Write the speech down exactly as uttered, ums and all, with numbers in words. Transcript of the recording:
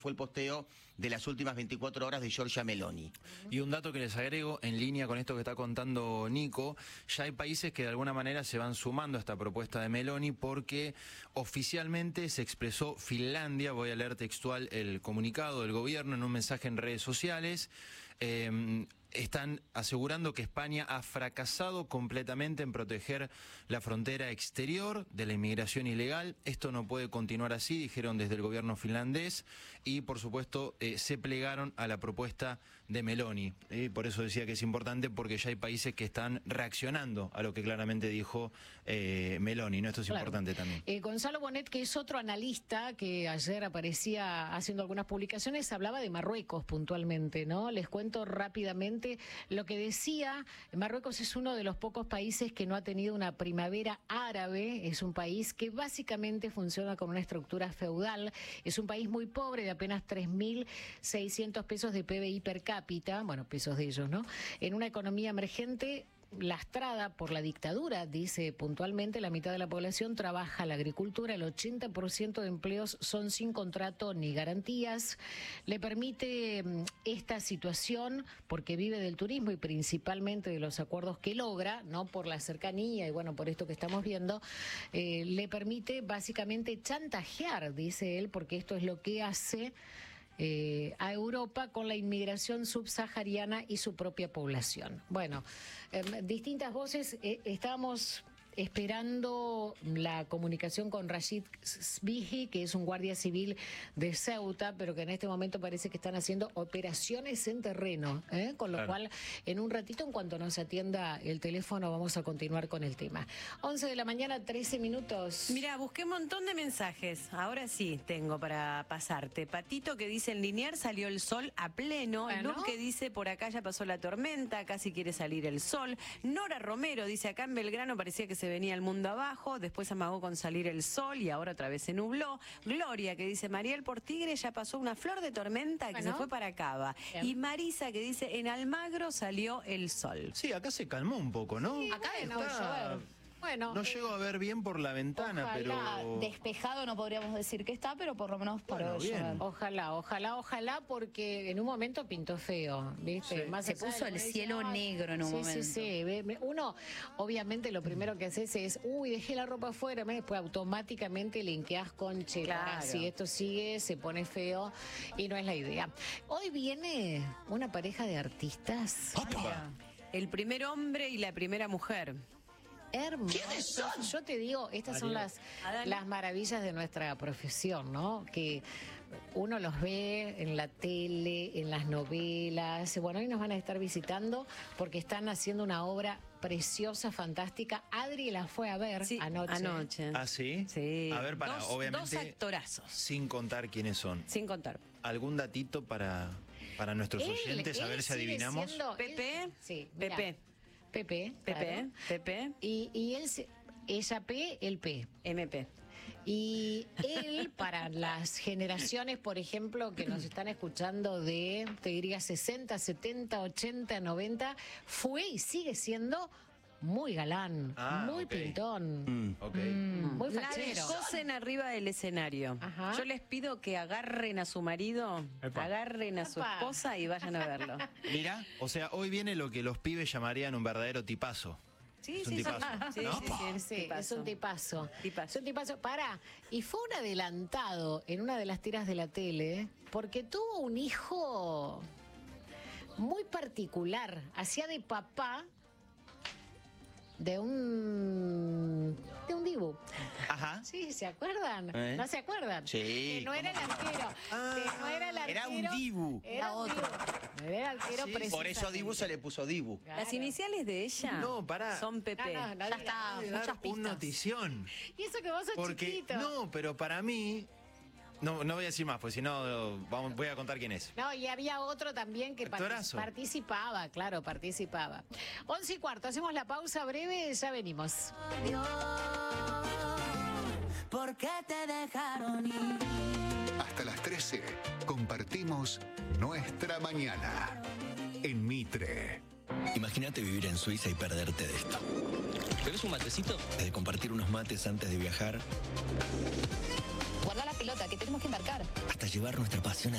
Fue el posteo de las últimas veinticuatro horas de Giorgia Meloni. Y un dato que les agrego, en línea con esto que está contando Nico, ya hay países que de alguna manera se van sumando a esta propuesta de Meloni porque oficialmente se expresó Finlandia, voy a leer textual el comunicado del gobierno en un mensaje en redes sociales. Eh, Están asegurando que España ha fracasado completamente en proteger la frontera exterior de la inmigración ilegal. Esto no puede continuar así, dijeron desde el gobierno finlandés, y por supuesto eh, se plegaron a la propuesta de Meloni. Y por eso decía que es importante, porque ya hay países que están reaccionando a lo que claramente dijo eh, Meloni, ¿no? Esto es claro. importante también. Eh, Gonzalo Bonet, que es otro analista que ayer aparecía haciendo algunas publicaciones, hablaba de Marruecos puntualmente, ¿no? Les cuento rápidamente lo que decía. Marruecos es uno de los pocos países que no ha tenido una primavera árabe. Es un país que básicamente funciona con una estructura feudal. Es un país muy pobre, de apenas tres mil seiscientos pesos de P B I per cápita, bueno, pesos de ellos, ¿no? En una economía emergente lastrada por la dictadura, dice puntualmente, la mitad de la población trabaja la agricultura, el ochenta por ciento de empleos son sin contrato ni garantías. Le permite esta situación, porque vive del turismo y principalmente de los acuerdos que logra, no por la cercanía y bueno, por esto que estamos viendo, eh, le permite básicamente chantajear, dice él, porque esto es lo que hace Eh, a Europa con la inmigración subsahariana y su propia población. Bueno, eh, distintas voces, eh, estábamos esperando la comunicación con Rashid Sbihi, que es un guardia civil de Ceuta, pero que en este momento parece que están haciendo operaciones en terreno, ¿eh? Con lo claro. cual, en un ratito, en cuanto nos atienda el teléfono, vamos a continuar con el tema. once de la mañana, trece minutos. Mira, busqué un montón de mensajes. Ahora sí tengo para pasarte. Patito, que dice: en Liniers salió el sol a pleno. Bueno. Luz, que dice: por acá ya pasó la tormenta, casi quiere salir el sol. Nora Romero dice: acá en Belgrano parecía que se venía el mundo abajo, después amagó con salir el sol y ahora otra vez se nubló. Gloria, que dice: Mariel, por Tigre ya pasó una flor de tormenta que bueno. se fue para Cava. Bien. Y Marisa, que dice: en Almagro salió el sol. Sí, acá se calmó un poco, ¿no? Sí, acá Está... no llover. Bueno, no llego a ver bien por la ventana, ojalá, pero... despejado no podríamos decir que está, pero por lo menos paró bueno, de llover. Ojalá, ojalá, ojalá, porque en un momento pintó feo, ¿viste? Sí. Más Se allá puso de el dice, cielo negro en un sí, momento. Sí, sí, uno, obviamente lo primero que haces es, uy, dejé la ropa afuera, después automáticamente linkeás con, che, claro. si esto sigue, se pone feo, y no es la idea. Hoy viene una pareja de artistas. ¡Opa! El primer hombre y la primera mujer. Hermosos. Yo te digo, estas son las, las maravillas de nuestra profesión, ¿no? Que uno los ve en la tele, en las novelas. Bueno, hoy nos van a estar visitando porque están haciendo una obra preciosa, fantástica. Adri la fue a ver sí, anoche. anoche. ¿Ah, sí? Sí. A ver, para, dos, obviamente... Dos actorazos. Sin contar quiénes son. Sin contar. ¿Algún datito para, para nuestros Él, oyentes? A él ver si adivinamos. Siendo, Pepe. Él, sí, mira, Pepe. Pepe. Pepe. Claro. Pepe. Y, y él, se, ella P, el P. M P. Y él, para las generaciones, por ejemplo, que nos están escuchando de, te diría, sesenta, setenta, ochenta, noventa, fue y sigue siendo muy galán, ah, muy okay. pintón, Mm, okay. mm, muy La fachero. descosen arriba del escenario. Ajá. Yo les pido que agarren a su marido, Epa. agarren a su Epa. esposa y vayan a verlo. Mira, o sea, hoy viene lo que los pibes llamarían un verdadero tipazo. Sí, Es un sí, sí. tipazo, Sí, ¿no? sí, sí, Sí, tipazo. es un tipazo. Tipazo. Es un tipazo. Pará, y fue un adelantado en una de las tiras de la tele porque tuvo un hijo muy particular. Hacía de papá de un de un dibu. Ajá. Sí, ¿se acuerdan? ¿Eh? ¿No se acuerdan? Sí. Que no era el arquero. Ah, que no era el arquero. era un dibu. Era un dibu. Era el arquero Sí, precisamente. Por eso a Dibu se le puso Dibu. Claro. Las iniciales de ella No, pará. son Pepe. No, no, no Ya digas. está, Voy a muchas dar un pistas. notición. Y eso que vos sos Porque, chiquito. no, pero para mí... No, no voy a decir más, pues si no, vamos, voy a contar quién es. No, y había otro también que partic- Actorazo. participaba, claro, participaba. Once y cuarto, hacemos la pausa breve, ya venimos. ¿Por qué te dejaron ir? Hasta las trece compartimos nuestra mañana en Mitre. Imagínate vivir en Suiza y perderte de esto. ¿Bebes un matecito? De compartir unos mates antes de viajar. Guarda la pelota, que tenemos que embarcar. Hasta llevar nuestra pasión